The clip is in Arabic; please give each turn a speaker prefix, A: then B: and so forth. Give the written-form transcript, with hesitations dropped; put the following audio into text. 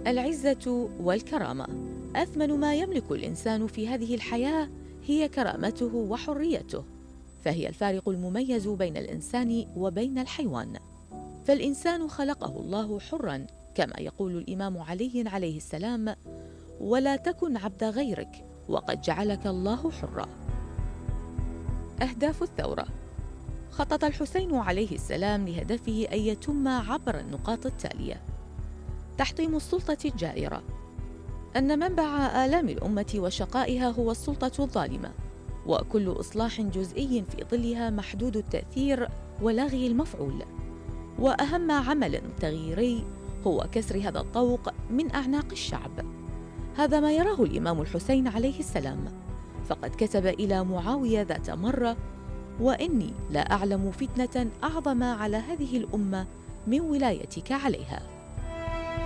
A: العزة والكرامة. أثمن ما يملك الإنسان في هذه الحياة هي كرامته وحريته، فهي الفارق المميز بين الإنسان وبين الحيوان. فالإنسان خلقه الله حراً، كما يقول الإمام علي عليه السلام: ولا تكن عبد غيرك وقد جعلك الله حرا. أهداف الثورة: خطط الحسين عليه السلام لهدفه أن يتم عبر النقاط التالية: تحطيم السلطة الجائرة، أن منبع آلام الأمة وشقائها هو السلطة الظالمة، وكل إصلاح جزئي في ظلها محدود التأثير ولغي المفعول، وأهم عمل تغييري هو كسر هذا الطوق من أعناق الشعب. هذا ما يراه الإمام الحسين عليه السلام، فقد كتب إلى معاوية ذات مرة: وإني لا أعلم فتنة أعظم على هذه الأمة من ولايتك عليها.